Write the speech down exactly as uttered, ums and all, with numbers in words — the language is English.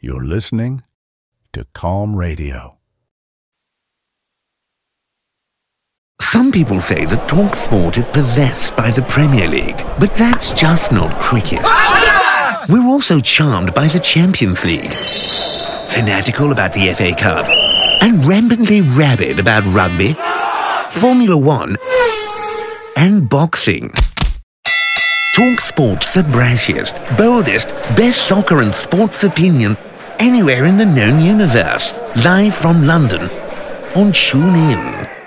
You're listening to Calm Radio. Some people say that TalkSport is possessed by the Premier League, but that's just not cricket. We're also charmed by the Champions League, fanatical about the F A Cup, and rampantly rabid about rugby, Formula One, and boxing. TalkSport's the brassiest, boldest, best soccer and sports opinion anywhere in the known universe. Live from London on TuneIn.